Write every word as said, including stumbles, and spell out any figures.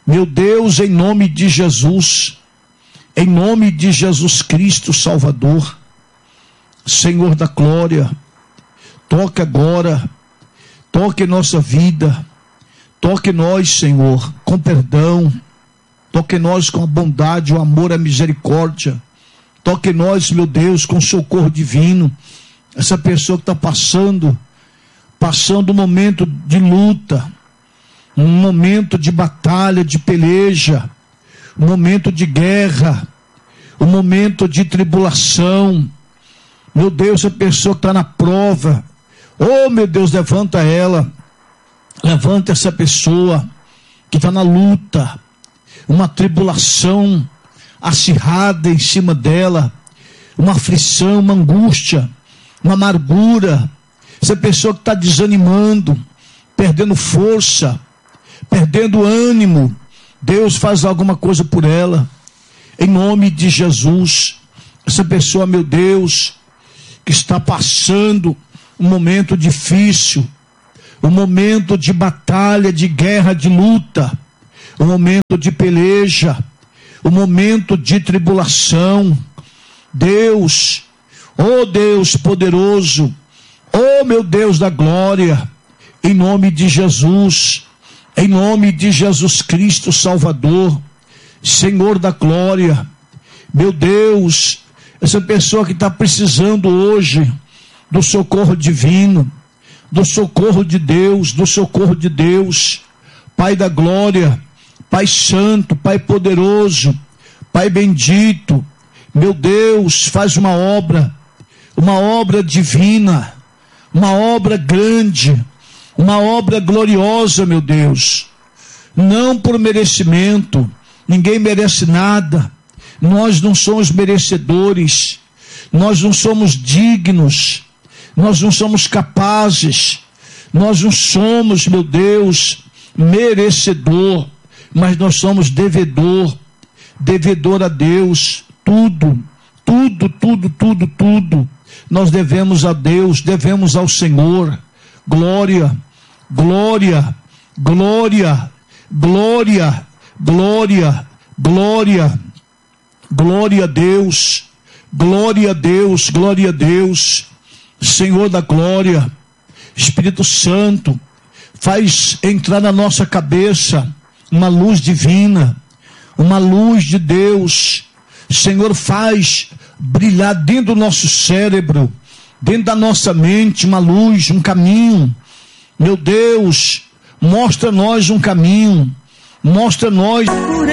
Meu Deus, em nome de Jesus, em nome de Jesus Cristo Salvador, Senhor da glória, toca agora, toque nossa vida, toque nós, Senhor, com perdão, toque nós com a bondade, o amor, a misericórdia, toque nós, meu Deus, com socorro divino. Essa pessoa que está passando, passando um momento de luta, um momento de batalha, de peleja, um momento de guerra, um momento de tribulação. Meu Deus, a pessoa que está na prova, oh meu Deus, levanta ela, levanta essa pessoa que está na luta, uma tribulação acirrada em cima dela, uma aflição, uma angústia, uma amargura. Essa pessoa que está desanimando, perdendo força, perdendo ânimo, Deus faz alguma coisa por ela, em nome de Jesus. Essa pessoa, meu Deus, que está passando um momento difícil, um momento de batalha, de guerra, de luta, um momento de peleja, um momento de tribulação. Deus, oh Deus poderoso, oh meu Deus da glória, em nome de Jesus, em nome de Jesus Cristo Salvador, Senhor da glória, meu Deus, essa pessoa que está precisando hoje do socorro divino, do socorro de Deus, do socorro de Deus, Pai da glória, Pai santo, Pai poderoso, Pai bendito, meu Deus, faz uma obra, uma obra divina, uma obra grande, uma obra gloriosa, meu Deus, não por merecimento, ninguém merece nada, nós não somos merecedores, nós não somos dignos, nós não somos capazes, nós não somos, meu Deus, merecedor, mas nós somos devedor, devedor a Deus, tudo, tudo, tudo, tudo, tudo, nós devemos a Deus, devemos ao Senhor. Glória, glória, glória, glória, glória, glória, glória a Deus, glória a Deus, glória a Deus, Senhor da glória, Espírito Santo, faz entrar na nossa cabeça uma luz divina, uma luz de Deus. Senhor, faz brilhar dentro do nosso cérebro, dentro da nossa mente, uma luz, um caminho. Meu Deus, mostra-nos um caminho, mostra-nos